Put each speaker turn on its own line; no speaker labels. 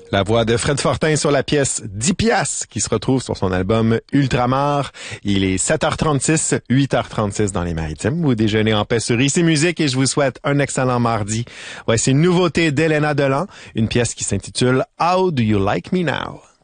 La voix de Fred Fortin sur la pièce 10 piastres qui se retrouve sur son album Ultramar. Il est 7h36, 8h36 dans les Maritimes. Vous déjeunez en paix sur Ici Musique et je vous souhaite un excellent mardi. Voici une nouveauté d'Elena Delan, une pièce qui s'intitule How Do You Like Me Now?